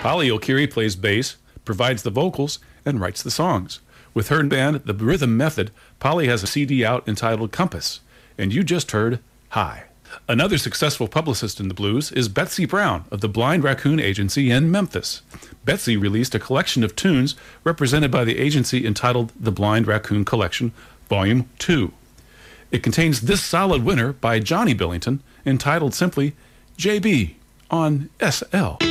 Polly Okiri plays bass, provides the vocals, and writes the songs. With her band, The Rhythm Method, Polly has a CD out entitled Compass, and you just heard Hi. Another successful publicist in the blues is Betsy Brown of the Blind Raccoon Agency in Memphis. Betsy released a collection of tunes represented by the agency entitled The Blind Raccoon Collection, Volume 2. It contains this solid winner by Johnny Billington entitled simply JB on SL.